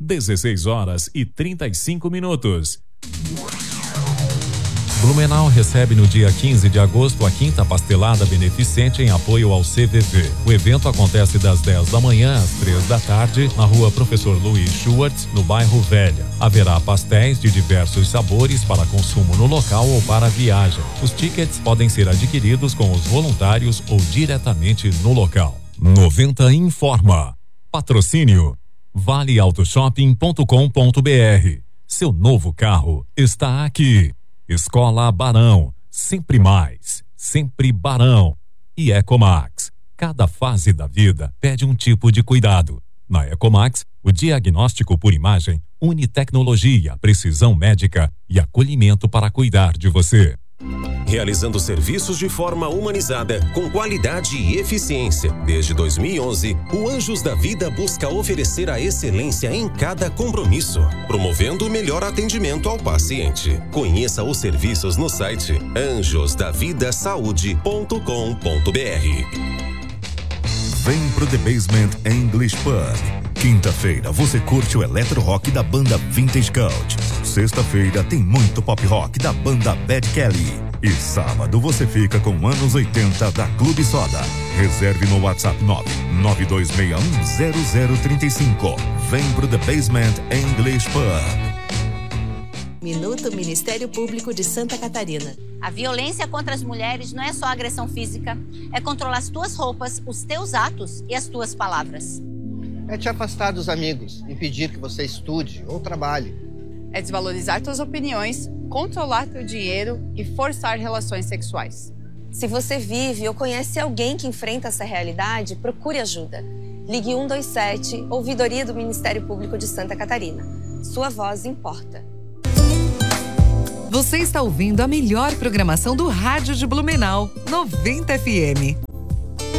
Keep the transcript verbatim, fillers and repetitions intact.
dezesseis horas e trinta e cinco minutos. Blumenau recebe no dia quinze de agosto a quinta pastelada beneficente em apoio ao C V V. O evento acontece das dez da manhã às três da tarde na rua Professor Luiz Schwartz, no bairro Velha. Haverá pastéis de diversos sabores para consumo no local ou para viagem. Os tickets podem ser adquiridos com os voluntários ou diretamente no local. noventa informa. Patrocínio vale auto shopping ponto com ponto br. Seu novo carro está aqui. Escola Barão, sempre mais, sempre Barão. E Ecomax, cada fase da vida pede um tipo de cuidado. Na Ecomax, o diagnóstico por imagem une tecnologia, precisão médica e acolhimento para cuidar de você. Realizando serviços de forma humanizada, com qualidade e eficiência. Desde dois mil e onze, o Anjos da Vida busca oferecer a excelência em cada compromisso, promovendo o melhor atendimento ao paciente. Conheça os serviços no site anjos da vida saúde ponto com ponto br. Vem pro The Basement English Pub. Quinta-feira você curte o eletro rock da banda Vintage Cult. Sexta-feira tem muito pop rock da banda Bad Kelly. E sábado você fica com anos oitenta da Clube Soda. Reserve no WhatsApp nove nove dois seis um zero zero três cinco. Vem pro The Basement English Pub. Minuto Ministério Público de Santa Catarina. A violência contra as mulheres não é só agressão física, é controlar as tuas roupas, os teus atos e as tuas palavras. É te afastar dos amigos, impedir que você estude ou trabalhe. É desvalorizar tuas opiniões, controlar teu dinheiro e forçar relações sexuais. Se você vive ou conhece alguém que enfrenta essa realidade, procure ajuda. Ligue um dois sete, Ouvidoria do Ministério Público de Santa Catarina. Sua voz importa. Você está ouvindo a melhor programação do rádio de Blumenau, noventa F M.